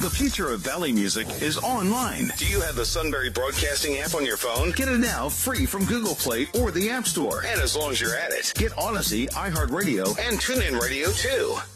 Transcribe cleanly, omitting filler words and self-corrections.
The future of Valley music is online. Do you have the Sunbury Broadcasting app on your phone? Get it now free from Google Play or the App Store. And as long as you're at it, get Odyssey, iHeartRadio, and TuneIn Radio too.